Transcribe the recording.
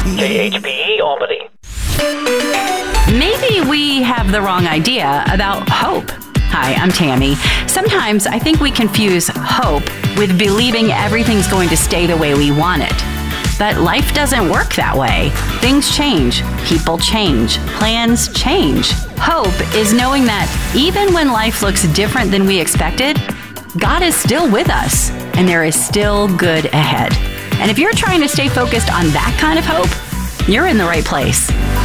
KHPE Albany. Maybe we have the wrong idea about hope. Hi, I'm Tammy. Sometimes I think we confuse hope with believing everything's going to stay the way we want it. But life doesn't work that way. Things change. People change. Plans change. Hope is knowing that even when life looks different than we expected, God is still with us, and there is still good ahead. And if you're trying to stay focused on that kind of hope, you're in the right place.